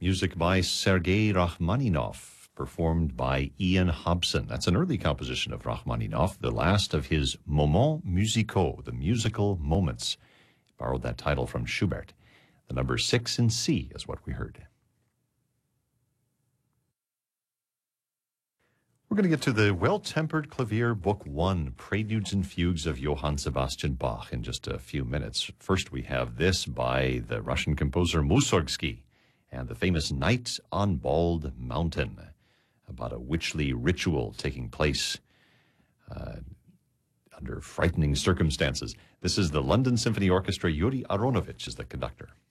Music by Sergei Rachmaninoff, performed by Ian Hobson. That's an early composition of Rachmaninoff, the last of his Moments musicaux, the musical moments. Borrowed that title from Schubert. The number 6 in C is what we heard. We're going to get to the Well-Tempered Clavier, Book 1, Preludes and Fugues of Johann Sebastian Bach in just a few minutes. First, we have this by the Russian composer Mussorgsky and the famous Night on Bald Mountain, about a witchly ritual taking place under frightening circumstances. This is the London Symphony Orchestra. Yuri Aronovich is the conductor.